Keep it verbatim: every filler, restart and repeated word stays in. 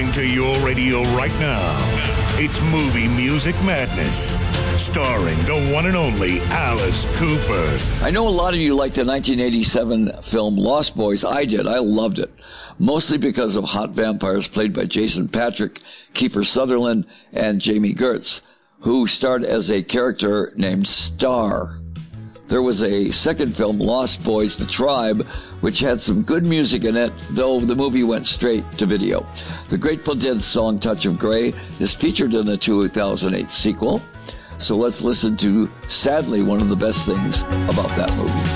coming to your radio right now. It's Movie Music Madness, starring the one and only Alice Cooper. I know a lot of you liked the nineteen eighty-seven film Lost Boys. I did. I loved it. Mostly because of hot vampires played by Jason Patric, Kiefer Sutherland, and Jamie Gertz, who starred as a character named Star. There was a second film, Lost Boys, The Tribe, which had some good music in it, though the movie went straight to video. The Grateful Dead song Touch of Grey is featured in the two thousand eight sequel. So let's listen to, sadly, one of the best things about that movie.